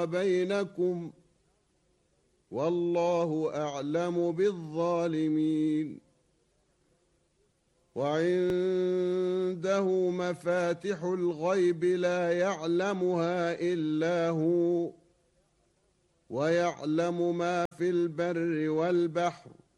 بينكم والله أعلم بالظالمين وعنده مفاتح الغيب لا يعلمها إلا هو ويعلم ما في البر والبحر